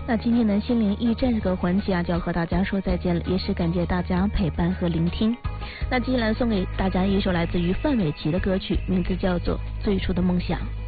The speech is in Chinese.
那今天呢，心灵驿站这个环节啊，就要和大家说再见了，也是感谢大家陪伴和聆听。那接下来送给大家一首来自于范玮琪的歌曲，名字叫做《最初的梦想》。